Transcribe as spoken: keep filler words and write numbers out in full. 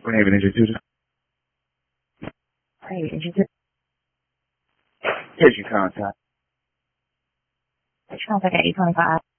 Raven Institute. Raven Institute. Here's your contact. Which contact at eight twenty-five?